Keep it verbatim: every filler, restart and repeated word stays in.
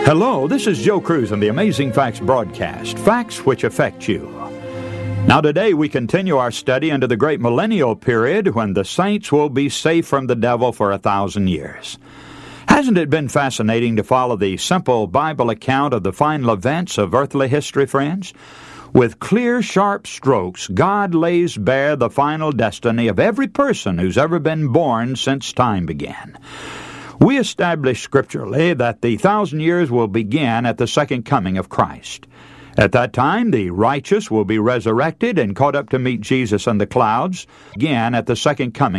Hello, this is Joe Cruz on the Amazing Facts broadcast, facts which affect you. Now today we continue our study into the great millennial period when the saints will be safe from the devil for a thousand years. Hasn't it been fascinating to follow the simple Bible account of the final events of earthly history, friends? With clear, sharp strokes, God lays bare the final destiny of every person who's ever been born since time began. We establish scripturally that the thousand years will begin at the second coming of Christ. At that time, the righteous will be resurrected and caught up to meet Jesus in the clouds, again at the second coming